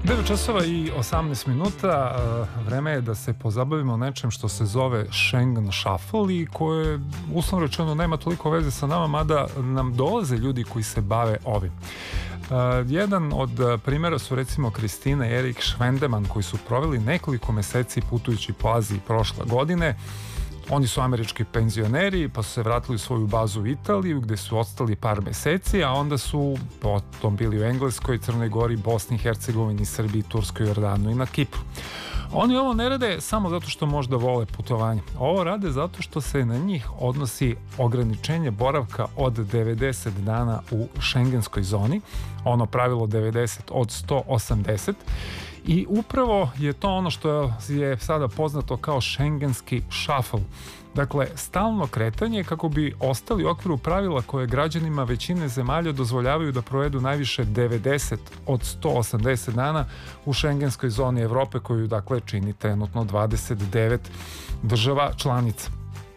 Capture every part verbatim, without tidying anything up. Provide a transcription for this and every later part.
devet časova i osamnaest minuta, vreme je da se pozabavimo nečem što se zove Schengen Shuffle i koje, uslovno rečeno, nema toliko veze sa nama, mada nam dolaze ljudi koji se bave ovim. Uh, jedan od primjera su recimo Kristina i Erik Švendeman, koji su proveli nekoliko meseci putujući po Aziji prošle godine. Oni su američki penzioneri, pa su se vratili u svoju bazu u Italiju, gde su ostali par meseci, a onda su potom bili u Engleskoj, Crnoj Gori, Bosni i Hercegovini, Srbiji, Turskoj, Jordanu i na Kipru. Oni ovo ne rade samo zato što možda vole putovanje. Ovo rade zato što se na njih odnosi ograničenje boravka od devedeset dana u šengenskoj zoni, ono pravilo devedeset od sto osamdeset. I upravo je to ono što je sada poznato kao šengenski shuffle. Dakle, stalno kretanje kako bi ostali u okviru pravila koje građanima većine zemalja dozvoljavaju da provedu najviše devedeset od sto osamdeset dana u šengenskoj zoni Evrope, koju dakle čini trenutno dvadeset devet država članica.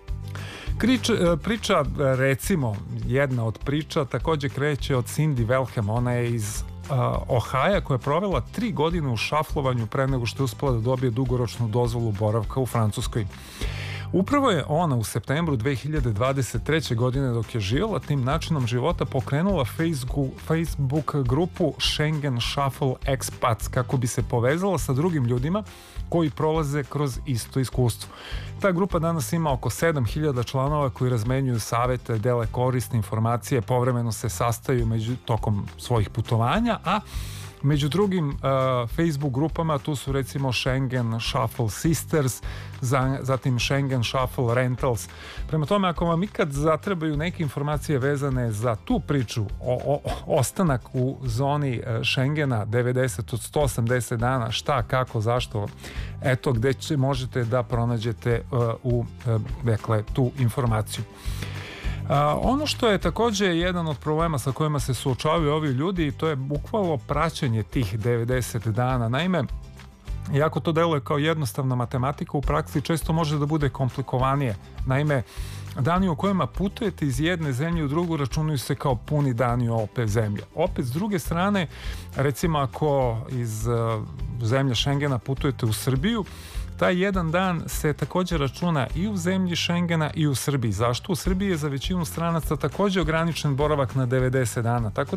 Priča, priča, recimo, jedna od priča takođe kreće od Cindy Welham. Ona je iz Uh, Ohaja, koja je provela tri godine u šaflovanju pre nego što je uspela da dobije dugoročnu dozvolu boravka u Francuskoj. Upravo je ona u septembru dve hiljade dvadeset treće. godine, dok je živjela tim načinom života, pokrenula Facebook, Facebook grupu Schengen Shuffle Expats kako bi se povezala sa drugim ljudima koji prolaze kroz isto iskustvo. Ta grupa danas ima oko sedam hiljada članova koji razmenjuju savete, dele korisne informacije, povremeno se sastaju među, tokom svojih putovanja, a među drugim uh, Facebook grupama tu su recimo Schengen Shuffle Sisters, za, zatim Schengen Shuffle Rentals. Prema tome, ako vam ikad zatrebaju neke informacije vezane za tu priču o, o ostanak u zoni uh, Schengena devedeset od sto osamdeset dana, šta, kako, zašto, eto gde će, možete da pronađete uh, u uh, dakle, tu informaciju. Uh, ono što je takođe jedan od problema sa kojima se suočavaju ovi ljudi, to je bukvalno praćenje tih devedeset dana. Naime, iako to deluje kao jednostavna matematika, u praksi često može da bude komplikovanije. Naime, dani u kojima putujete iz jedne zemlje u drugu računaju se kao puni dani opet zemlje. Opet, s druge strane, recimo ako iz uh, zemlje Schengena putujete u Srbiju, taj jedan dan se također računa i u zemlji Schengena i u Srbiji. Zašto? U Srbiji je za većinu stranaca također ograničen boravak na devedeset dana, tako